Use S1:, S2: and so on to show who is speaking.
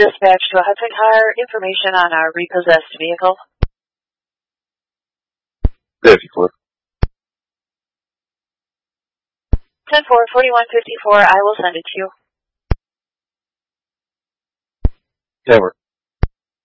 S1: dispatch to a Hudson car. Information on our repossessed vehicle.
S2: 54.
S1: 10-4, 4154. I will send it to you.
S2: Network.